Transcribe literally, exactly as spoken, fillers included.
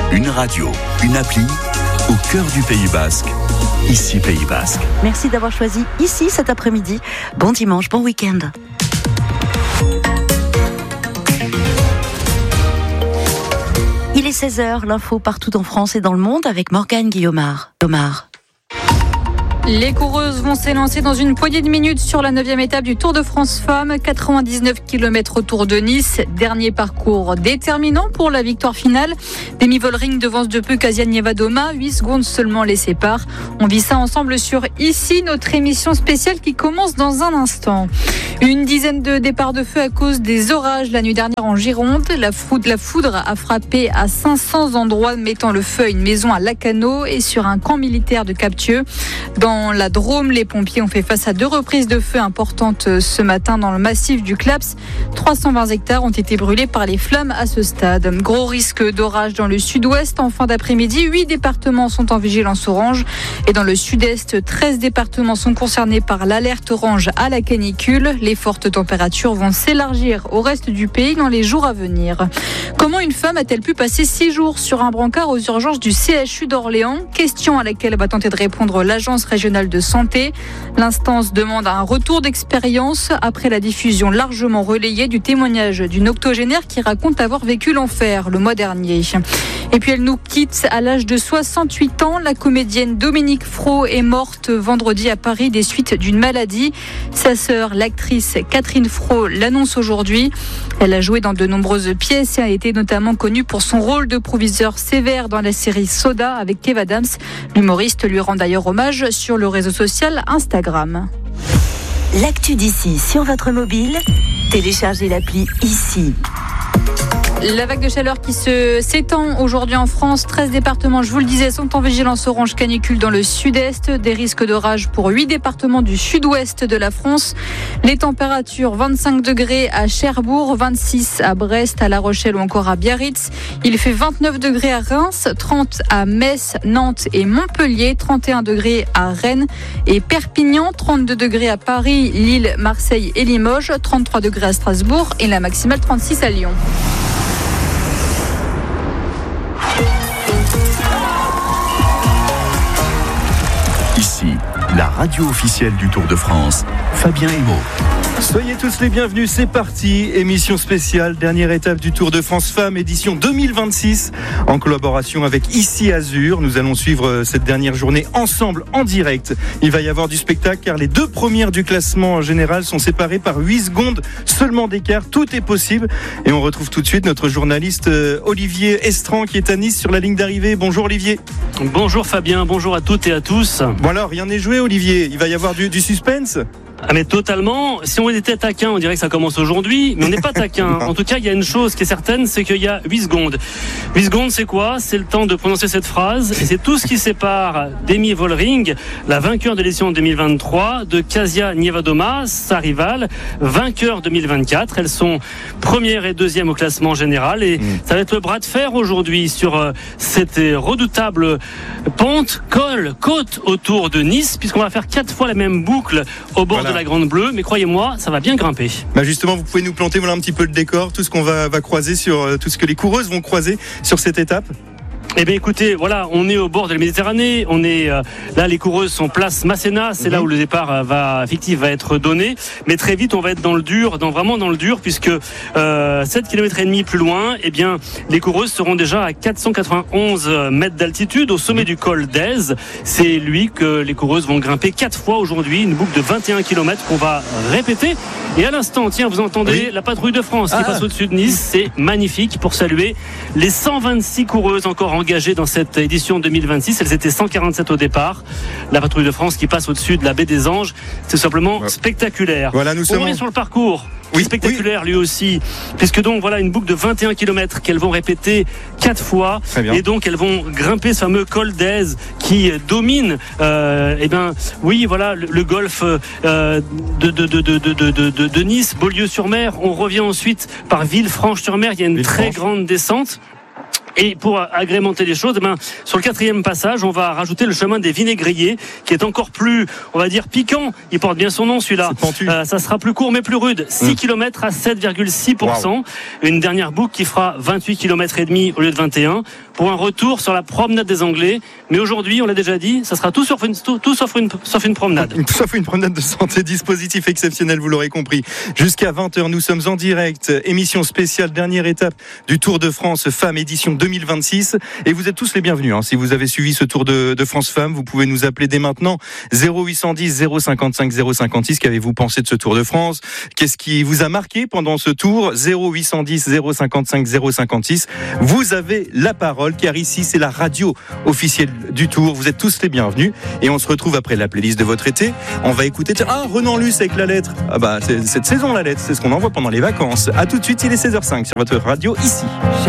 Une radio, une appli, au cœur du Pays Basque. Ici Pays Basque. Merci d'avoir choisi ici cet après-midi. Bon dimanche, bon week-end. Il est seize heures, l'info partout en France et dans le monde avec Morgane Guillaumard. Guillaumard. Les coureuses vont s'élancer dans une poignée de minutes sur la neuvième étape du Tour de France Femmes, quatre-vingt-dix-neuf kilomètres autour de Nice. Dernier parcours déterminant pour la victoire finale. Demi Vollering devance de peu Kasia Nievadoma, huit secondes seulement les séparent. On vit ça ensemble sur Ici, notre émission spéciale qui commence dans un instant. Une dizaine de départs de feu à cause des orages la nuit dernière en Gironde. La foudre, la foudre a frappé à cinq cents endroits, mettant le feu à une maison à Lacanau et sur un camp militaire de Captieux. Dans la Drôme, les pompiers ont fait face à deux reprises de feu importantes ce matin dans le massif du Claps. trois cent vingt hectares ont été brûlés par les flammes à ce stade. Gros risque d'orage dans le sud-ouest en fin d'après-midi. huit départements sont en vigilance orange. Et dans le sud-est, treize départements sont concernés par l'alerte orange à la canicule. Les fortes températures vont s'élargir au reste du pays dans les jours à venir. Comment une femme a-t-elle pu passer six jours sur un brancard aux urgences du C H U d'Orléans? Question à laquelle va tenter de répondre l'Agence régionale de santé. L'instance demande un retour d'expérience après la diffusion largement relayée du témoignage d'une octogénaire qui raconte avoir vécu l'enfer le mois dernier. Et puis elle nous quitte à l'âge de soixante-huit ans. La comédienne Dominique Fro est morte vendredi à Paris des suites d'une maladie. Sa sœur, l'actrice Catherine Fro, l'annonce aujourd'hui. Elle a joué dans de nombreuses pièces et a été notamment connue pour son rôle de proviseur sévère dans la série Soda avec Kev Adams. L'humoriste lui rend d'ailleurs hommage sur le réseau social Instagram. L'actu d'ici sur votre mobile, téléchargez l'appli Ici. La vague de chaleur qui se s'étend aujourd'hui en France. treize départements, je vous le disais, sont en vigilance orange canicule dans le sud-est. Des risques d'orage pour huit départements du sud-ouest de la France. Les températures, vingt-cinq degrés à Cherbourg, vingt-six à Brest, à La Rochelle ou encore à Biarritz. Il fait vingt-neuf degrés à Reims, trente à Metz, Nantes et Montpellier, trente et un degrés à Rennes et Perpignan, trente-deux degrés à Paris, Lille, Marseille et Limoges, trente-trois degrés à Strasbourg et la maximale trente-six à Lyon. Ici, la radio officielle du Tour de France, Fabien Emo. Soyez tous les bienvenus, c'est parti. Émission spéciale, dernière étape du Tour de France Femmes, édition deux mille vingt-six, en collaboration avec Ici Azur. Nous allons suivre cette dernière journée ensemble, en direct. Il va y avoir du spectacle car les deux premières du classement général sont séparées par huit secondes seulement d'écart. Tout est possible. Et on retrouve tout de suite notre journaliste Olivier Estran qui est à Nice sur la ligne d'arrivée. Bonjour Olivier. Bonjour Fabien, bonjour à toutes et à tous. Bon alors, rien n'est joué Olivier, il va y avoir du, du suspense. Ah mais totalement, si on était taquin, on dirait que ça commence aujourd'hui, mais on n'est pas taquin. En tout cas, il y a une chose qui est certaine, c'est qu'il y a huit secondes. huit secondes, c'est quoi? C'est le temps de prononcer cette phrase, et c'est tout ce qui sépare Demi Vollering, la vainqueur de l'édition deux mille vingt-trois, de Kasia Nievadoma, sa rivale, vainqueur deux mille vingt-quatre. Elles sont première et deuxième au classement général, et mmh. ça va être le bras de fer aujourd'hui sur euh, cette redoutable pente, col, côte autour de Nice, puisqu'on va faire quatre fois la même boucle au bord voilà. de la Grande Bleue, mais croyez-moi, ça va bien grimper. Bah justement, vous pouvez nous planter voilà un petit peu le décor, tout ce qu'on va, va croiser sur euh, tout ce que les coureuses vont croiser sur cette étape. Eh bien écoutez, voilà, on est au bord de la Méditerranée, on est euh, là, les coureuses sont place Masséna, c'est mmh. là où le départ euh, va effectivement va être donné, mais très vite on va être dans le dur, dans vraiment dans le dur, puisque euh, sept kilomètres et demi plus loin, eh bien les coureuses seront déjà à quatre cent quatre-vingt-onze mètres d'altitude au sommet mmh. du col d'Aise. C'est lui que les coureuses vont grimper quatre fois aujourd'hui, une boucle de vingt et un kilomètres qu'on va répéter. Et à l'instant, tiens, vous entendez oui. la patrouille de France ah. qui passe au-dessus de Nice, c'est magnifique pour saluer les cent vingt-six coureuses encore en engagées dans cette édition deux mille vingt-six. Elles étaient cent quarante-sept au départ. La patrouille de France qui passe au-dessus de la baie des Anges. C'est simplement ouais. spectaculaire. Voilà, nous On sommes revient sur le parcours. Oui, spectaculaire oui. lui aussi, puisque donc voilà une boucle de vingt et un kilomètres qu'elles vont répéter quatre fois, et donc elles vont grimper ce fameux col d'Aise qui domine euh, et ben oui voilà le, le golfe euh, de, de, de, de, de, de, de, de Nice, Beaulieu-sur-Mer. On revient ensuite par Villefranche-sur-Mer, il y a une Villefranche. très grande descente. Et pour agrémenter les choses, eh ben, sur le quatrième passage, on va rajouter le chemin des Vinaigriers, qui est encore plus, on va dire, piquant. Il porte bien son nom, celui-là. Euh, ça sera plus court, mais plus rude. six mmh. kilomètres à sept virgule six pour cent. Wow. Une dernière boucle qui fera vingt-huit kilomètres et demi au lieu de vingt et un, pour un retour sur la promenade des Anglais. Mais aujourd'hui, on l'a déjà dit, ça sera tout sauf une, tout, tout sauf une, sauf une promenade. Sauf une promenade de santé, dispositif exceptionnel, vous l'aurez compris. Jusqu'à vingt heures, nous sommes en direct. Émission spéciale, dernière étape du Tour de France Femmes, édition deux mille vingt-six. Et vous êtes tous les bienvenus. Hein. Si vous avez suivi ce Tour de, de France Femmes, vous pouvez nous appeler dès maintenant. zéro huit cent dix zéro cinquante-cinq zéro cinquante-six. Qu'avez-vous pensé de ce Tour de France? Qu'est-ce qui vous a marqué pendant ce tour? zéro huit cent dix zéro cinquante-cinq zéro cinquante-six. Vous avez la parole, car ici, c'est la radio officielle du Tour. Vous êtes tous les bienvenus. Et on se retrouve après la playlist de votre été. On va écouter, ah, Renan Luce avec La Lettre. Ah bah, c'est cette saison, La Lettre. C'est ce qu'on envoie pendant les vacances. À tout de suite, il est seize heures cinq sur votre radio ici.